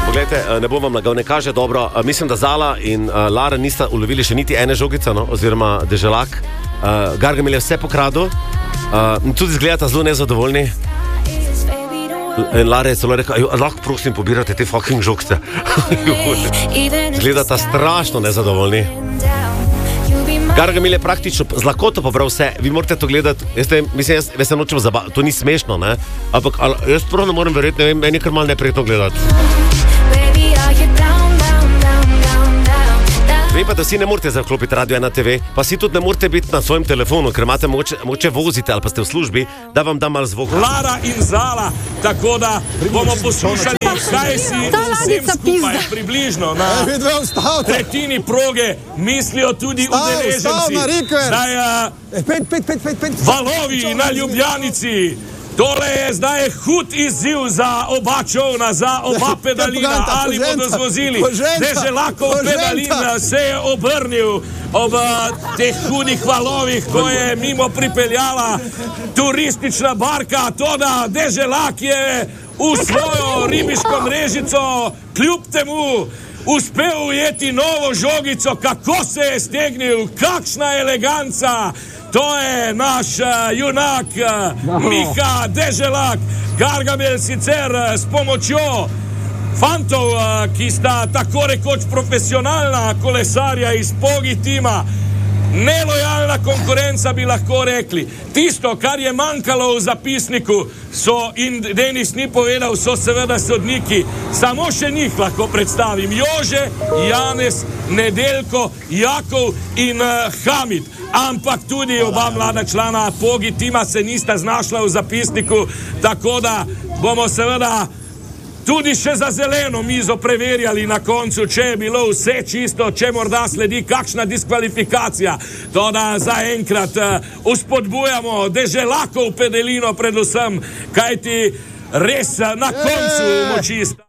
Poglejte, ne bom vam lagal, ne kaže dobro. Mislim, da Zala in Lara nista ulovili še niti ene žogice, no? Oziroma Deželak. Gargamel je vse pokradil. Tudi izgledata zelo nezadovoljni. In Lara je celo rekel, lahko prosim pobirate te fucking žogce. Izgledata strašno nezadovoljni. Gargamel je praktično z lakoto pobral vse. Vi morate to gledati. Mislim, jaz se nočem zabavati. To ni smešno, ne? Ampak jaz prav ne morem verjeti, ne vem, meni je kar malo neprijetno gledati. Vem pa, da vsi ne morete zaklopiti radio na TV, pa si tudi ne morete biti na svojem telefonu, ker imate mogoče vozite ali pa ste v službi, da vam da malo zvok. Lara in Zala, tako da bomo poslušali, kaj si vsem skupaj približno na tretjini proge mislijo tudi udeleženci. Valovi na Ljubljanici. Tole je zdaj hud izziv za oba čovna, za oba pedalina, ali bodo zvozili. Deželakov pedalin se je obrnil ob teh hudih valovih, ko je mimo pripeljala turistična barka. Toda Deželak je v svojo ribiško mrežico kljub temu uspel ujeti novo žogico. Kako se je stegnil, kakšna eleganca! To je naš junak Miha Deželak. Gargamel sicer s pomočjo fantov, ki sta tako rekoč profesionalna kolesarja iz Pogi tima, nelojalna konkurenca bi lahko rekli. Tisto, kar je manjkalo v zapisniku, in Denis ni povedal, so seveda sodniki. Samo še njih lahko predstavim. Jože, Janez, Nedeljko, Jakov in Hamid. Ampak tudi oba mlada člana Pogi tima se nista znašla v zapisniku, tako da bomo seveda tudi še za zeleno mizo preverjali na koncu, če je bilo vse čisto, če morda sledi kakšna diskvalifikacija. Toda zaenkrat uspodbujamo Deželakov pedalino predvsem, kajti res na koncu moči sta.